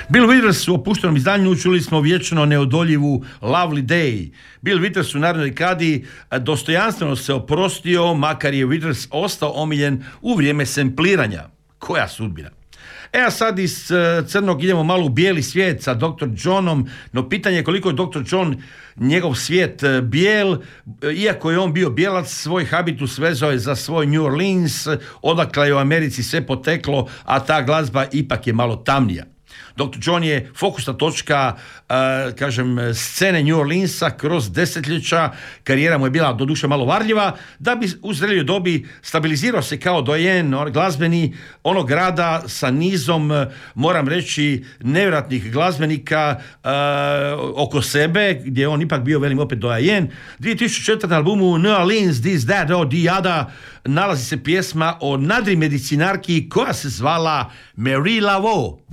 Bill Withers u opuštenom izdanju čuli smo vječno neodoljivu Lovely Day. Bill Withers u narodnoj dekadi dostojanstveno se oprostio, makar je Withers ostao omiljen u vrijeme sempliranja. Koja sudbina? A sad iz crnog idemo malo u bijeli svijet sa Dr. Johnom, no pitanje je koliko je Dr. John njegov svijet bijel, iako je on bio bijelac, svoj habitus vezao je za svoj New Orleans, odakle je u Americi sve poteklo, a ta glazba ipak je malo tamnija. Dr. John je fokusna točka, scene New Orleansa kroz desetljeća, karijera mu je bila doduše malo varljiva, da bi u zrelijoj dobi stabilizirao se kao dojen glazbeni onog grada sa nizom, moram reći, nevjerojatnih glazbenika oko sebe, gdje je on ipak bio, velim opet, dojen. 2004. na albumu New Orleans, This, That, Oh, The Other nalazi se pjesma o nadrimedicinarki koja se zvala Marie Laveau.